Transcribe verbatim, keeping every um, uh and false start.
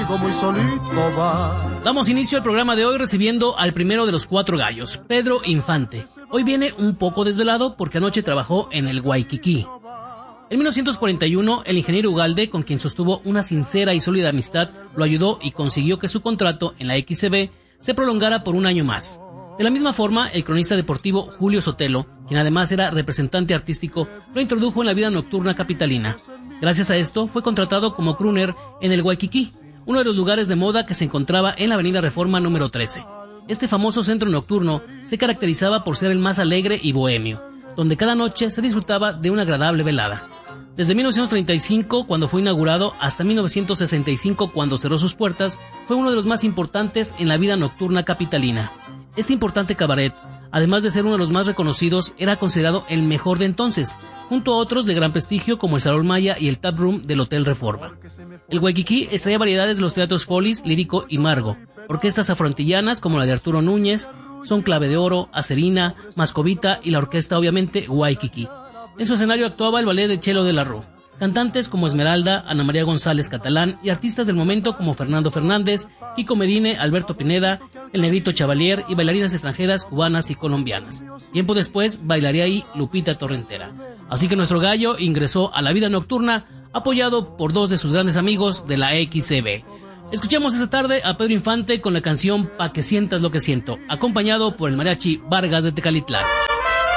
algo muy solito va. Damos inicio al programa de hoy recibiendo al primero de los cuatro gallos, Pedro Infante. Hoy viene un poco desvelado porque anoche trabajó en el Waikiki. En mil novecientos cuarenta y uno, el ingeniero Ugalde, con quien sostuvo una sincera y sólida amistad, lo ayudó y consiguió que su contrato en la X C B se prolongara por un año más. De la misma forma, el cronista deportivo Julio Sotelo, quien además era representante artístico, lo introdujo en la vida nocturna capitalina. Gracias a esto, fue contratado como crooner en el Waikiki, uno de los lugares de moda que se encontraba en la avenida Reforma número trece. Este famoso centro nocturno se caracterizaba por ser el más alegre y bohemio, donde cada noche se disfrutaba de una agradable velada. Desde mil novecientos treinta y cinco, cuando fue inaugurado, hasta mil novecientos sesenta y cinco, cuando cerró sus puertas, fue uno de los más importantes en la vida nocturna capitalina. Este importante cabaret, además de ser uno de los más reconocidos, era considerado el mejor de entonces, junto a otros de gran prestigio como el Salón Maya y el Tap Room del Hotel Reforma. El Waikiki extraía variedades de los teatros Follies, Lírico y Margo, orquestas afroantillanas como la de Arturo Núñez, Son Clave de Oro, Acerina, Mascovita y la orquesta obviamente Waikiki. En su escenario actuaba el ballet de Chelo de la Rúa. Cantantes como Esmeralda, Ana María González Catalán y artistas del momento como Fernando Fernández, Kiko Medine, Alberto Pineda, El Negrito Chavalier y bailarinas extranjeras cubanas y colombianas. Tiempo después bailaría ahí Lupita Torrentera. Así que nuestro gallo ingresó a la vida nocturna apoyado por dos de sus grandes amigos de la X C B. Escuchemos esta tarde a Pedro Infante con la canción Pa' que sientas lo que siento, acompañado por el mariachi Vargas de Tecalitlán.